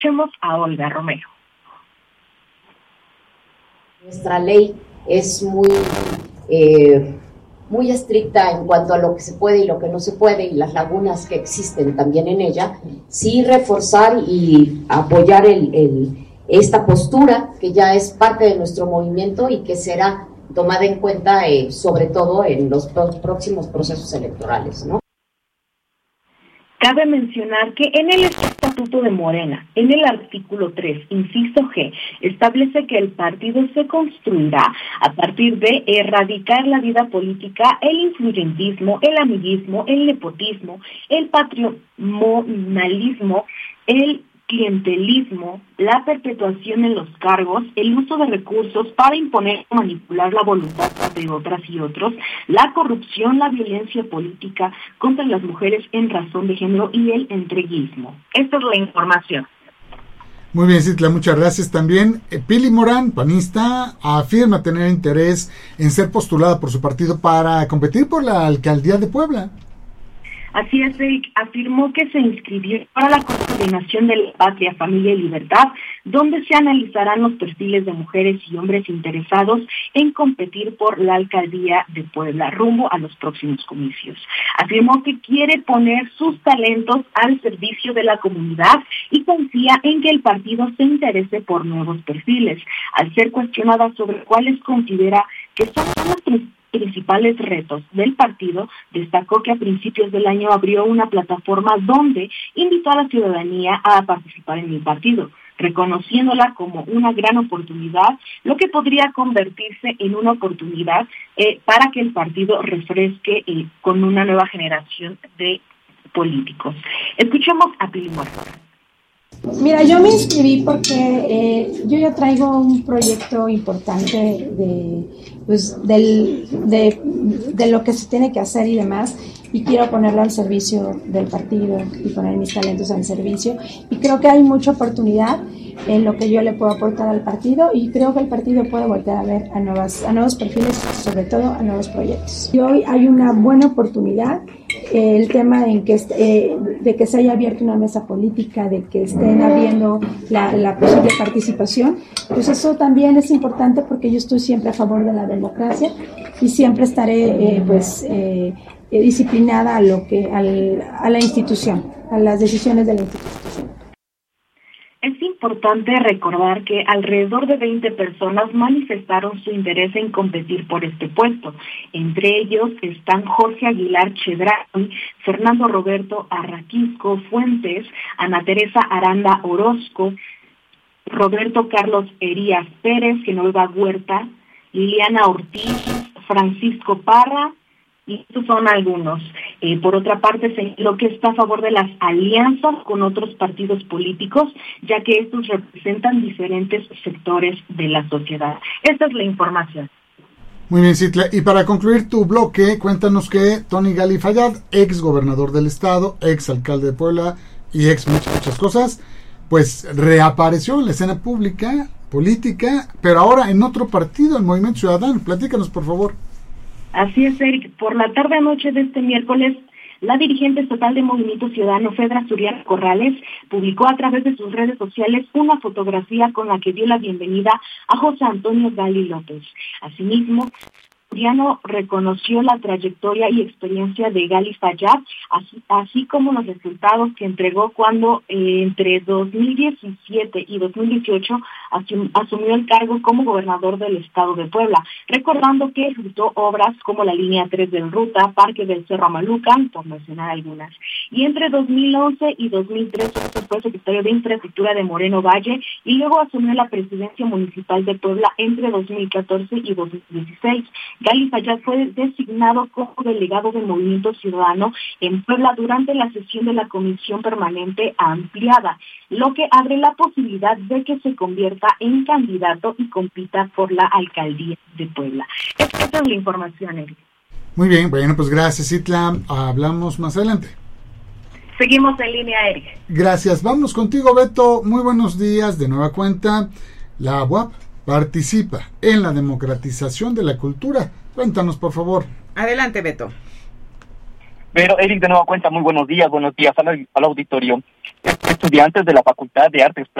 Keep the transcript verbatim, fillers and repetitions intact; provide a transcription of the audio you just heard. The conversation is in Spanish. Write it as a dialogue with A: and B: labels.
A: Escuchemos a Olga Romero.
B: Nuestra ley es muy, eh, muy estricta en cuanto a lo que se puede y lo que no se puede, y las lagunas que existen también en ella. Sí reforzar y apoyar el, el, esta postura que ya es parte de nuestro movimiento y que será tomada en cuenta eh, sobre todo en los próximos procesos electorales, ¿no?
A: Cabe mencionar que en el Estatuto de Morena, en el artículo tres, inciso G, establece que el partido se construirá a partir de erradicar la vida política, el influyentismo, el amiguismo, el nepotismo, el patrimonialismo, el clientelismo, la perpetuación en los cargos, el uso de recursos para imponer o manipular la voluntad de otras y otros, la corrupción, la violencia política contra las mujeres en razón de género y el entreguismo. Esta es la información.
C: Muy bien, Citla, muchas gracias. También eh, Pili Morán, panista, afirma tener interés en ser postulada por su partido para competir por la alcaldía de Puebla.
A: Así es, Eric, afirmó que se inscribió para la Coordinación de la Patria, Familia y Libertad, donde se analizarán los perfiles de mujeres y hombres interesados en competir por la alcaldía de Puebla rumbo a los próximos comicios. Afirmó que quiere poner sus talentos al servicio de la comunidad y confía en que el partido se interese por nuevos perfiles. Al ser cuestionada sobre cuáles considera que son los principales retos del partido, destacó que a principios del año abrió una plataforma donde invitó a la ciudadanía a participar en el partido, reconociéndola como una gran oportunidad, lo que podría convertirse en una oportunidad eh, para que el partido refresque eh, con una nueva generación de políticos. Escuchemos a Pili Morán.
D: Mira, yo me inscribí porque eh, yo ya traigo un proyecto importante de, pues, del, de, de lo que se tiene que hacer y demás, y quiero ponerlo al servicio del partido y poner mis talentos al servicio, y creo que hay mucha oportunidad en lo que yo le puedo aportar al partido, y creo que el partido puede volver a ver a, nuevas, a nuevos perfiles, sobre todo a nuevos proyectos. Y hoy hay una buena oportunidad, eh, el tema en que eh, de que se haya abierto una mesa política, de que estén abriendo la, la posible participación, pues eso también es importante, porque yo estoy siempre a favor de la democracia y siempre estaré eh, pues eh, disciplinada a lo que al, a la institución, a las decisiones de la institución.
A: Es importante recordar que alrededor de veinte personas manifestaron su interés en competir por este puesto. Entre ellos están Jorge Aguilar Chedraui, Fernando Roberto Arraquisco Fuentes, Ana Teresa Aranda Orozco, Roberto Carlos Herías Pérez, Genoveva Huerta, Liliana Ortiz, Francisco Parra, y estos son algunos. Eh, por otra parte, señaló que está a favor de las alianzas con otros partidos políticos, ya que estos representan diferentes sectores de la sociedad. Esta es la información.
C: Muy bien, Citla. Y para concluir tu bloque, cuéntanos que Tony Gali Fayad, ex gobernador del estado, ex alcalde de Puebla y ex muchas, muchas cosas, pues reapareció en la escena pública, política, pero ahora en otro partido, el Movimiento Ciudadano. Platícanos, por favor.
A: Así es, Eric. Por la tarde-noche de este miércoles, la dirigente estatal de Movimiento Ciudadano, Fedra Suriano Corrales, publicó a través de sus redes sociales una fotografía con la que dio la bienvenida a José Antonio Gali López. Asimismo, Suriano reconoció la trayectoria y experiencia de Gali Fayad, así, así como los resultados que entregó cuando eh, entre dos mil diecisiete y dos mil dieciocho asum, asumió el cargo como gobernador del estado de Puebla, recordando que ejecutó obras como la línea tres del Ruta, Parque del Cerro Amalucan, por mencionar algunas. Y entre dos mil once y dos mil trece fue secretario de Infraestructura de Moreno Valle y luego asumió la presidencia municipal de Puebla entre dos mil catorce y dos mil dieciséis. Gali Fayad fue designado como delegado del Movimiento Ciudadano en Puebla durante la sesión de la Comisión Permanente Ampliada, lo que abre la posibilidad de que se convierta en candidato y compita por la alcaldía de Puebla. Esta es la información, Eric.
C: Muy bien, bueno, pues gracias, Itla. Hablamos más adelante.
A: Seguimos en línea, Eric.
C: Gracias. Vamos contigo, Beto. Muy buenos días. De nueva cuenta, la U A P participa en la democratización de la cultura. Cuéntanos, por favor.
E: Adelante, Beto.
F: Pero, Eric, de nueva cuenta, muy buenos días, buenos días al, al auditorio.
E: estudiantes de la Facultad de Artes